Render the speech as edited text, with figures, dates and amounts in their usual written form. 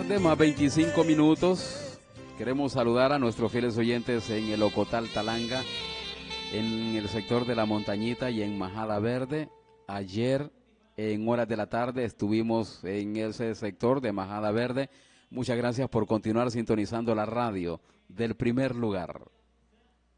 tarde, más 25 minutos. Queremos saludar a nuestros fieles oyentes en el Ocotal Talanga, en el sector de La Montañita y en Majada Verde. Ayer, en horas de la tarde, estuvimos en ese sector de Majada Verde. Muchas gracias por continuar sintonizando la radio del primer lugar.